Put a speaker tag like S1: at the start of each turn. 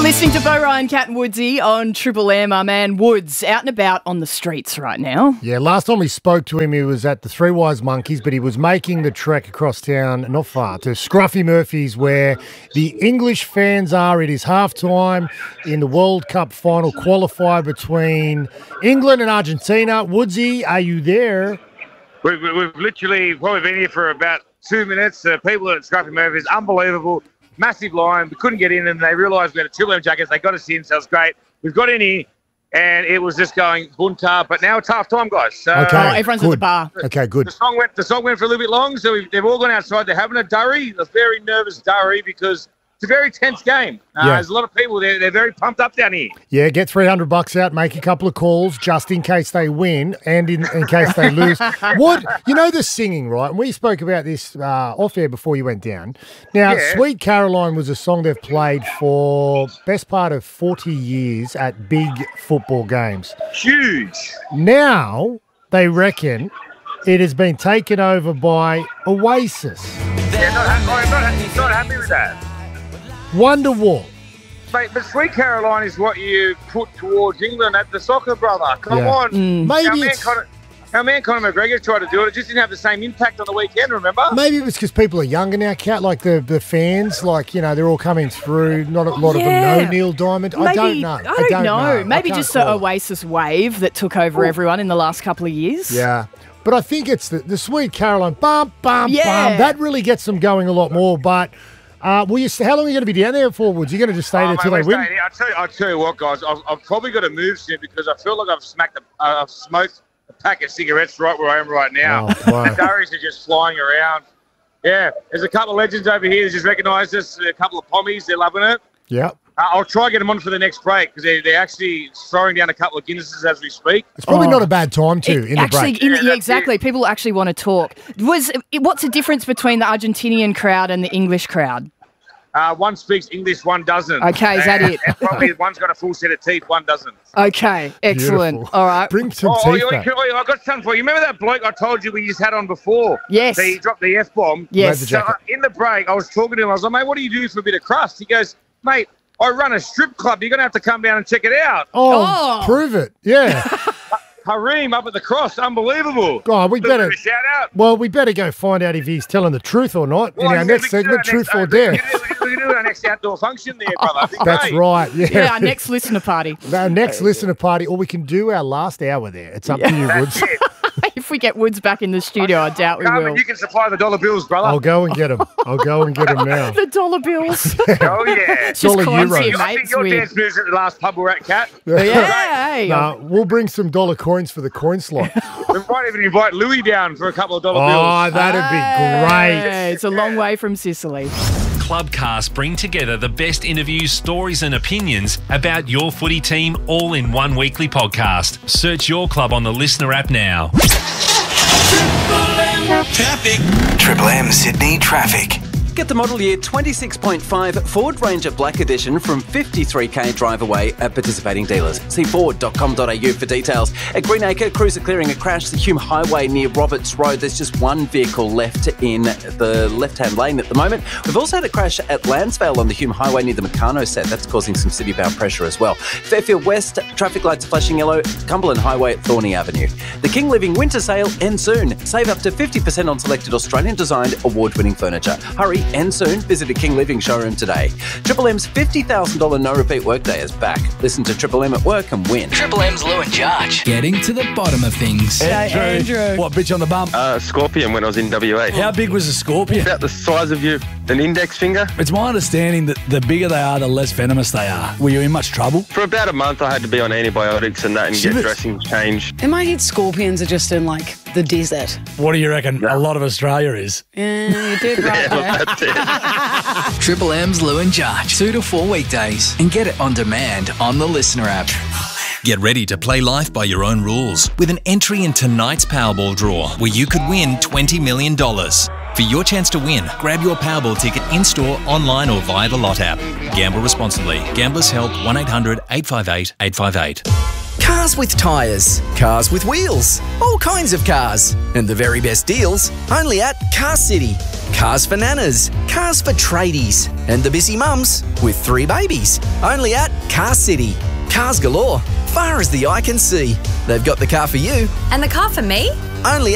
S1: Listening to Bo Ryan, Cat and Woodsy on Triple M. Our man Woods out and about on the streets right now.
S2: Yeah, last time we spoke to him, he was at the Three Wise Monkeys, but he was making the trek across town, not far, to Scruffy Murphy's, where the English fans are. It is halftime in the World Cup final qualifier between England and Argentina. Woodsy, are you there?
S3: We've literally probably been here for about 2 minutes. People at Scruffy Murphy's, unbelievable. Massive line. We couldn't get in, and they realised we had a Triple M jackets. They got us in, so it was great. We've got in here, and it was just going bunta. But now it's half time, guys. So
S2: Okay,
S1: everyone's
S2: good.
S1: at the bar.
S2: Okay, good.
S3: The song went for a little bit long, so they've all gone outside. They're having a durry, a very nervous durry, because it's a very tense game.
S2: Yeah.
S3: There's a lot of people. They're very pumped up down here.
S2: Yeah, get $300 out, make a couple of calls just in case they win and in case they lose. You know the singing, right? And we spoke about this off air before you went down. Now,
S3: Yeah.
S2: Sweet Caroline was a song they've played for best part of 40 years at big football games.
S3: Huge.
S2: Now, they reckon it has been taken over by Oasis.
S3: Yeah, not happy with that.
S2: Wonderwall.
S3: Mate, but Sweet Caroline is what you put towards England at the soccer, brother. Come
S2: Yeah.
S3: on.
S2: Maybe
S3: Our man
S2: it's...
S3: Conor McGregor tried to do it. It just didn't have the same impact on the weekend, remember?
S2: Maybe it was because people are younger now, Kat, like the fans, like, you know, they're all coming through. Not a lot of them know Neil Diamond. I don't know.
S1: I don't know. Maybe
S2: I
S1: just
S2: can't
S1: the
S2: call it.
S1: Oasis wave that took over everyone in the last couple of years.
S2: Yeah. But I think it's the Sweet Caroline, bum, bum,
S1: Yeah.
S2: bum. That really gets them going a lot more. But how long are you going to be down there for, Woods? You're going to just stay there till they
S3: mate,
S2: win?
S3: I'll tell you what, guys. I've probably got to move soon because I feel like I've smoked a pack of cigarettes right where I am right now.
S2: Oh, wow.
S3: The durries are just flying around. Yeah, there's a couple of legends over here that just recognised us. A couple of pommies, they're loving it.
S2: Yeah.
S3: I'll try to get them on for the next break because they're actually throwing down a couple of Guinnesses as we speak.
S2: It's probably not a bad time, too, in the break.
S1: Yeah, exactly. People actually want to talk. What's the difference between the Argentinian crowd and the English crowd?
S3: One speaks English, one doesn't.
S1: Okay, is that it?
S3: And probably one's got a full set of teeth, one doesn't.
S1: Okay, excellent.
S2: Beautiful.
S1: All right.
S2: Bring some teeth back.
S3: I've got something for you. Remember that bloke I told you we just had on before?
S1: Yes.
S3: He dropped the F-bomb?
S1: Yes.
S2: the
S3: So
S2: jacket.
S3: in the break, I was talking to him. I was like, mate, what do you do for a bit of crust? He goes, mate, I run a strip club. You're going to have to come down and check it out.
S2: Oh, prove it. Yeah.
S3: Hareem up at the Cross. Unbelievable.
S2: God, we better...
S3: Shout out.
S2: Well, we better go find out if he's telling the truth or not in our next segment, Truth or Dare.
S3: We can do our next outdoor function there, brother. I think,
S2: That's
S3: hey.
S2: right,
S1: Yeah, our next listener party.
S2: Our next listener party, or we can do our last hour there. It's up to you, Woods.
S3: That's it.
S1: If we get Woods back in the studio, I doubt we
S3: Come
S1: will.
S3: and you can supply the dollar bills, brother.
S2: I'll go and get him. now.
S1: The dollar bills.
S3: Oh, yeah.
S1: Just
S2: Dollar
S1: call and see
S2: euros.
S1: your
S3: I think
S1: mates
S3: your
S1: with.
S3: dance moves at the last pub we're at, Kat.
S1: Yeah, hey.
S2: No, we'll bring some dollar coins for the coin slot.
S3: We might even invite Louis down for a couple of dollar
S2: Oh,
S3: bills.
S2: that'd be great.
S1: Hey, it's a long way from Sicily.
S4: Clubcast bring together the best interviews, stories and opinions about your footy team all in one weekly podcast. Search your club on the Listener app now.
S5: Traffic.
S6: Triple M Sydney traffic.
S5: Get the model year 26.5 Ford Ranger Black Edition from 53k drive away at participating dealers. See ford.com.au for details. At Greenacre, crews are clearing a crash the Hume Highway near Roberts Road. There's just one vehicle left in the left-hand lane at the moment. We've also had a crash at Lansvale on the Hume Highway near the Meccano set. That's causing some city-bound pressure as well. Fairfield West, traffic lights are flashing yellow. Cumberland Highway at Thorney Avenue. The King Living Winter Sale ends soon. Save up to 50% on selected Australian-designed award-winning furniture. Hurry, end soon. Visit a King Living showroom today. Triple M's $50,000 no-repeat workday is back. Listen to Triple M at work and win.
S6: Triple M's Lou and Judge.
S7: Getting to the bottom of things.
S1: Andrew.
S7: What, bitch on the bump?
S8: Scorpion when I was in WA.
S7: How big was the scorpion?
S8: About the size of an index finger.
S7: It's my understanding that the bigger they are, the less venomous they are. Were you in much trouble?
S8: For about a month, I had to be on antibiotics and that and get
S7: Shit.
S8: dressing changed.
S9: In my head, scorpions are just in, like, the desert.
S7: What do you reckon a lot of Australia is?
S9: Yeah, you did right there.
S8: That's it.
S6: Triple M's Lou and Judge. 2 to 4 weekdays. And get it on demand on the Listener app.
S10: Get ready to play life by your own rules with an entry in tonight's Powerball draw where you could win $20 million. For your chance to win, grab your Powerball ticket in-store, online or via the Lot app. Gamble responsibly. Gamblers Help 1-800-858-858.
S6: Cars with tyres, cars with wheels, all kinds of cars. And the very best deals only at Car City. Cars for nanas, cars for tradies, and the busy mums with 3 babies. Only at Car City. Cars galore, far as the eye can see. They've got the car for you.
S11: And the car for me?
S6: Only